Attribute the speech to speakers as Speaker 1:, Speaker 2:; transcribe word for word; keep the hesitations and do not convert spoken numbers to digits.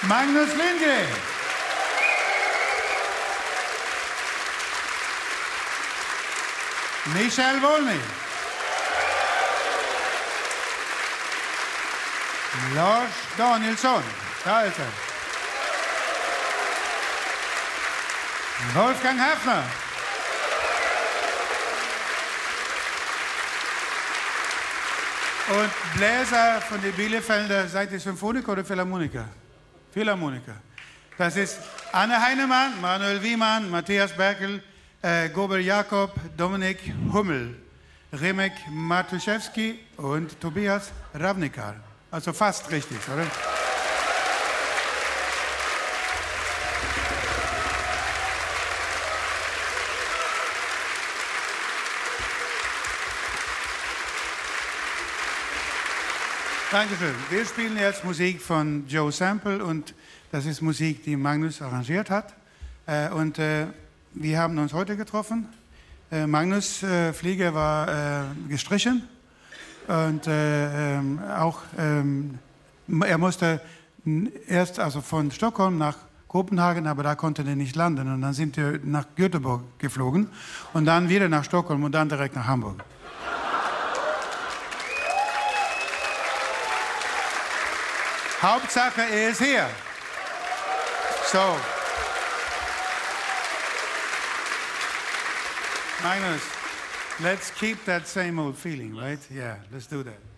Speaker 1: Magnus Lindgren. Michael Wolny. Lars Danielsson. Da ist er. Wolfgang Hafner. Und Bläser von den Bielefelder, seid ihr Symphoniker oder Philharmoniker? Philharmoniker. Das ist Anne Heinemann, Manuel Wiemann, Matthias Berkel, äh, Gober Jakob, Dominik Hummel, Remek Matuszewski und Tobias Ravnikar. Also fast richtig, oder? Dankeschön. Wir spielen jetzt Musik von Joe Sample und das ist Musik, die Magnus arrangiert hat. Äh, und äh, wir haben uns heute getroffen. Äh, Magnus äh, Flieger war äh, gestrichen und äh, ähm, auch ähm, er musste erst also von Stockholm nach Kopenhagen, aber da konnte er nicht landen und dann sind wir nach Göteborg geflogen und dann wieder nach Stockholm und dann direkt nach Hamburg. Hauptsache, er ist hier. So. Magnus, let's keep that same old feeling, right? Yeah, let's do that.